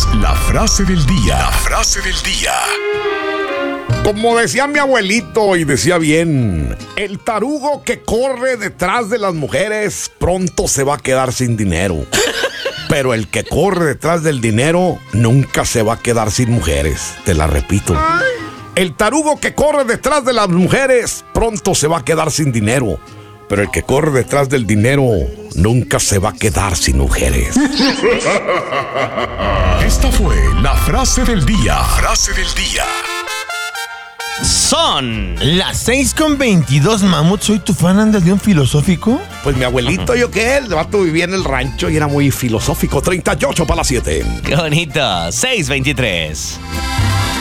la frase del día. La frase del día. Como decía mi abuelito, y decía bien, el tarugo que corre detrás de las mujeres pronto se va a quedar sin dinero. Pero el que corre detrás del dinero nunca se va a quedar sin mujeres. Te la repito. El tarugo que corre detrás de las mujeres pronto se va a quedar sin dinero. Pero el que corre detrás del dinero nunca se va a quedar sin mujeres. Esta fue la frase del día. Frase del día. Son las 6:22, Mamut. Soy tu fan, ¿andas de un filosófico? Pues mi abuelito, ¿yo qué? El vato vivía en el rancho y era muy filosófico. 38 para las 7. Qué bonito. 6:23.